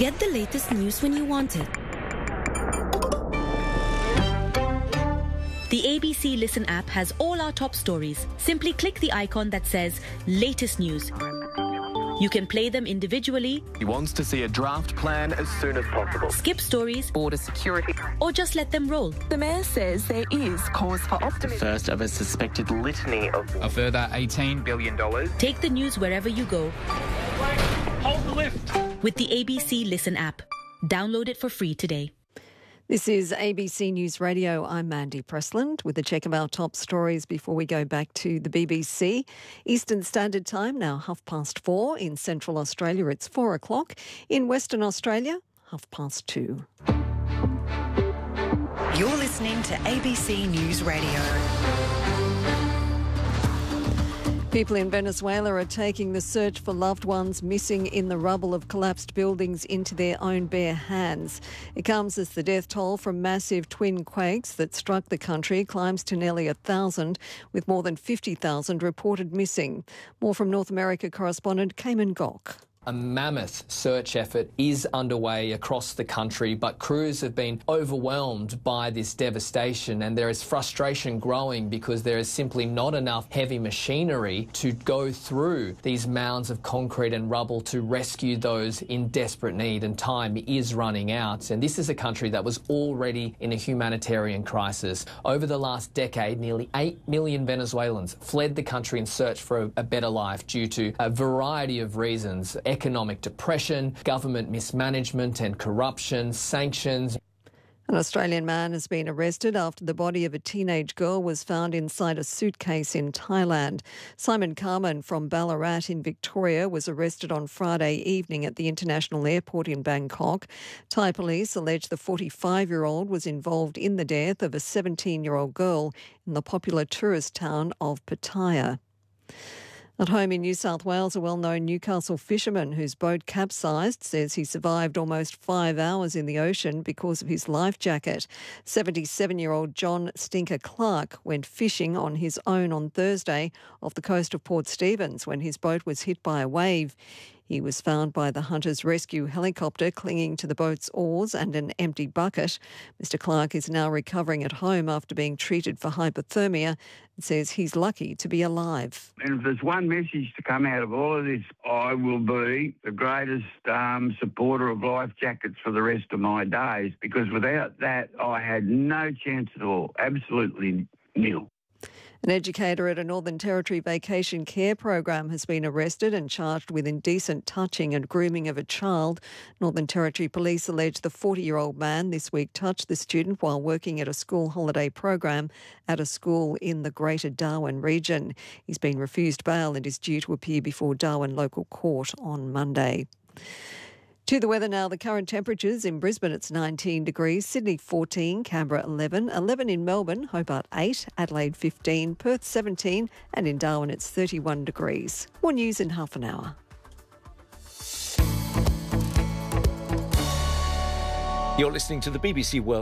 Get the latest news when you want it. The ABC Listen app has all our top stories. Simply click the icon that says Latest News. You can play them individually. He wants to see a draft plan as soon as possible. Skip stories. Border security. Or just let them roll. The Mayor says there is cause for optimism. First of a suspected litany of... A further $18 billion. Take the news wherever you go. Hold the lift. With the ABC Listen app. Download it for free today. This is ABC News Radio. I'm Mandy Pressland with a check of our top stories before we go back to the BBC. Eastern Standard Time now 4:30. In Central Australia it's 4 o'clock. In Western Australia 2:30. You're listening to ABC News Radio. People in Venezuela are taking the search for loved ones missing in the rubble of collapsed buildings into their own bare hands. It comes as the death toll from massive twin quakes that struck the country climbs to nearly 1,000, with more than 50,000 reported missing. More from North America correspondent Cayman Gok. A mammoth search effort is underway across the country, but crews have been overwhelmed by this devastation, and there is frustration growing because there is simply not enough heavy machinery to go through these mounds of concrete and rubble to rescue those in desperate need, and time is running out. And this is a country that was already in a humanitarian crisis. Over the last decade, nearly 8 million Venezuelans fled the country in search for a better life due to a variety of reasons: economic depression, government mismanagement and corruption, sanctions. An Australian man has been arrested after the body of a teenage girl was found inside a suitcase in Thailand. Simon Carman from Ballarat in Victoria was arrested on Friday evening at the international airport in Bangkok. Thai police allege the 45-year-old was involved in the death of a 17-year-old girl in the popular tourist town of Pattaya. At home in New South Wales, a well-known Newcastle fisherman whose boat capsized says he survived almost 5 hours in the ocean because of his life jacket. 77-year-old John Stinker Clark went fishing on his own on Thursday off the coast of Port Stephens when his boat was hit by a wave. He was found by the Hunters Rescue helicopter clinging to the boat's oars and an empty bucket. Mr Clark is now recovering at home after being treated for hypothermia and says he's lucky to be alive. And if there's one message to come out of all of this, I will be the greatest supporter of life jackets for the rest of my days, because without that I had no chance at all, absolutely nil. An educator at a Northern Territory vacation care program has been arrested and charged with indecent touching and grooming of a child. Northern Territory Police allege the 40-year-old man this week touched the student while working at a school holiday program at a school in the Greater Darwin region. He's been refused bail and is due to appear before Darwin local court on Monday. To the weather now, the current temperatures in Brisbane it's 19 degrees, Sydney 14, Canberra 11 in Melbourne, Hobart 8, Adelaide 15, Perth 17 and in Darwin it's 31 degrees. More news in half an hour. You're listening to the BBC World